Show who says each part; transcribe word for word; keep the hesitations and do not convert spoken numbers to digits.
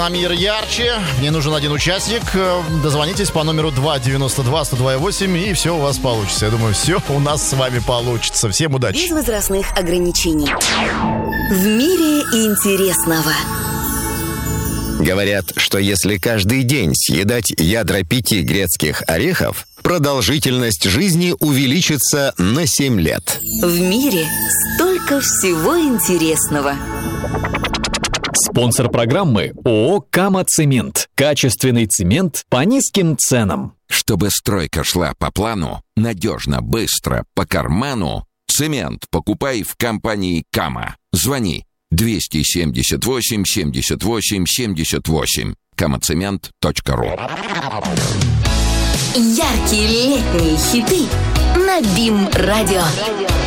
Speaker 1: А мир ярче. Мне нужен один участник. Дозвонитесь по номеру два девяносто два сто два восемь, и все у вас получится. Я думаю, все у нас с вами получится. Всем удачи.
Speaker 2: Без возрастных ограничений. В мире интересного.
Speaker 3: Говорят, что если каждый день съедать ядра пяти грецких орехов, продолжительность жизни увеличится на семь лет.
Speaker 2: В мире столько всего интересного.
Speaker 4: Спонсор программы ООО «Кама Цемент». Качественный цемент по низким ценам.
Speaker 5: Чтобы стройка шла по плану, надежно, быстро, по карману, цемент покупай в компании «Кама». Звони двести семьдесят восемь семьдесят восемь семьдесят восемь. камацемент точка ру.
Speaker 2: Яркие летние хиты на БИМ-радио.